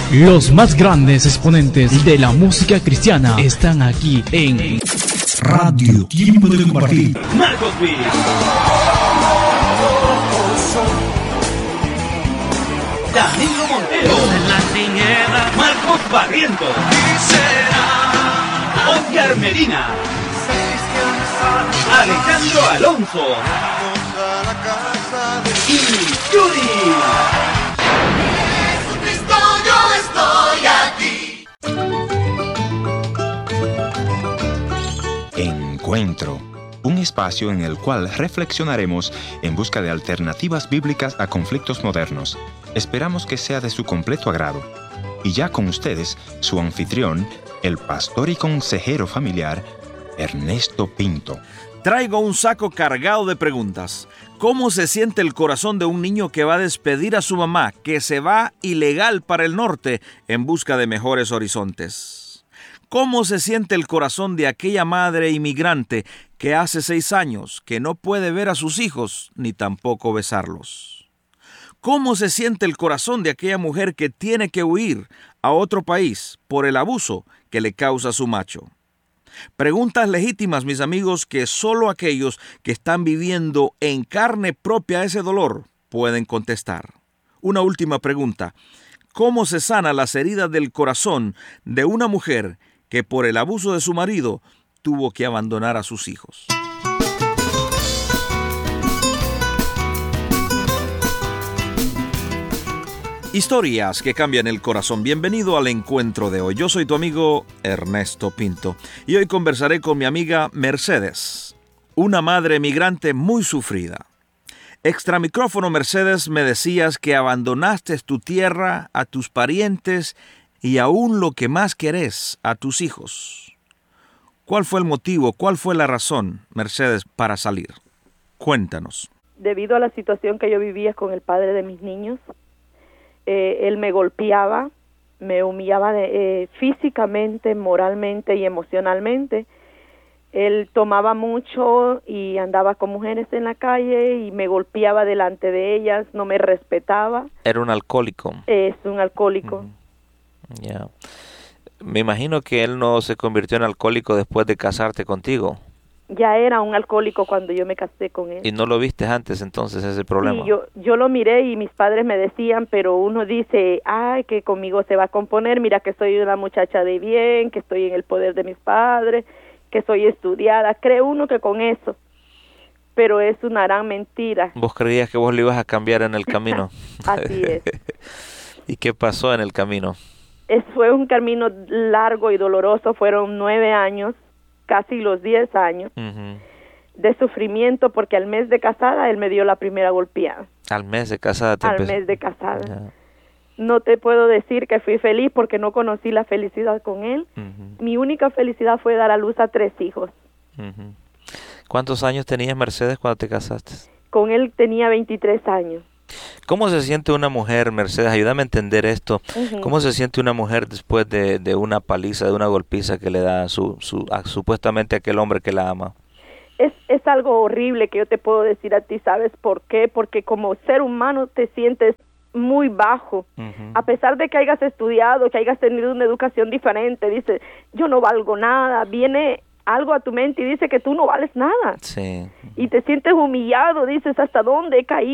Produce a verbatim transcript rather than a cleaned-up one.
Los más grandes exponentes de la música cristiana están aquí en Radio Tiempo de Compartir. Marcos Witt. Danilo Montero. En la tiniebla, Marcos Barrientos. Oscar Medina. Alejandro Alonso. Y Yuri. Jesucristo, yo estoy aquí. Encuentro, un espacio en el cual reflexionaremos en busca de alternativas bíblicas a conflictos modernos. Esperamos que sea de su completo agrado. Y ya con ustedes, su anfitrión, el pastor y consejero familiar, Ernesto Pinto. Traigo un saco cargado de preguntas. ¿Cómo se siente el corazón de un niño que va a despedir a su mamá, que se va ilegal para el norte en busca de mejores horizontes? ¿Cómo se siente el corazón de aquella madre inmigrante que hace seis años que no puede ver a sus hijos ni tampoco besarlos? ¿Cómo se siente el corazón de aquella mujer que tiene que huir a otro país por el abuso que le causa su macho? Preguntas legítimas, mis amigos, que solo aquellos que están viviendo en carne propia ese dolor pueden contestar. Una última pregunta. ¿Cómo se sana las heridas del corazón de una mujer que por el abuso de su marido tuvo que abandonar a sus hijos? Historias que cambian el corazón. Bienvenido al encuentro de hoy. Yo soy tu amigo Ernesto Pinto y hoy conversaré con mi amiga Mercedes, una madre migrante muy sufrida. Extra micrófono, Mercedes, me decías que abandonaste tu tierra, a tus parientes y aún lo que más querés, a tus hijos. ¿Cuál fue el motivo, cuál fue la razón, Mercedes, para salir? Cuéntanos. Debido a la situación que yo vivía con el padre de mis niños, Eh, él me golpeaba, me humillaba de, eh, físicamente, moralmente y emocionalmente. Él tomaba mucho y andaba con mujeres en la calle y me golpeaba delante de ellas, no me respetaba. Era un alcohólico. Es un alcohólico. Uh-huh. Ya. Yeah. Me imagino que él no se convirtió en alcohólico después de casarte contigo. Ya era un alcohólico cuando yo me casé con él. ¿Y no lo viste antes entonces ese problema? Sí, yo, yo lo miré y mis padres me decían, pero uno dice, ay, que conmigo se va a componer, mira que soy una muchacha de bien, que estoy en el poder de mis padres, que soy estudiada, cree uno que con eso, pero es una gran mentira. ¿Vos creías que vos lo ibas a cambiar en el camino? Así es. ¿Y qué pasó en el camino? Es, fue un camino largo y doloroso, fueron nueve años, casi los diez años, uh-huh, de sufrimiento, porque al mes de casada él me dio la primera golpeada. Al mes de casada te Al empezó. mes de casada. Yeah. No te puedo decir que fui feliz porque no conocí la felicidad con él. Uh-huh. Mi única felicidad fue dar a luz a tres hijos. Uh-huh. ¿Cuántos años tenías, Mercedes, cuando te casaste? Con él tenía veintitrés años. ¿Cómo se siente una mujer, Mercedes? Ayúdame a entender esto. Uh-huh. ¿Cómo se siente una mujer después de, de una paliza, de una golpiza que le da su, su, a, supuestamente a aquel hombre que la ama? Es, es algo horrible que yo te puedo decir a ti, ¿sabes por qué? Porque como ser humano te sientes muy bajo. Uh-huh. A pesar de que hayas estudiado, que hayas tenido una educación diferente, dices, yo no valgo nada, viene algo a tu mente y dice que tú no vales nada. Sí. Y te sientes humillado, dices, ¿hasta dónde he caído?